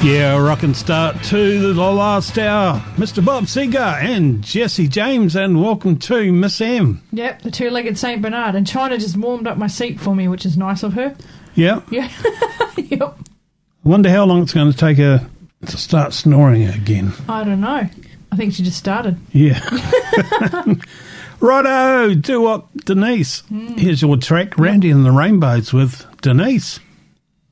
Yeah, rockin' start to the last hour. Mr. Bob Seeger and Jesse James, and welcome to Miss M. Yep, the two-legged St. Bernard. And China just warmed up my seat for me, which is nice of her. Yeah. Yeah. Yep. Wonder how long it's going to take her to start snoring again. I don't know. I think she just started. Yeah. Righto, do what, Denise. Here's your track, Randy and the Rainbows with Denise.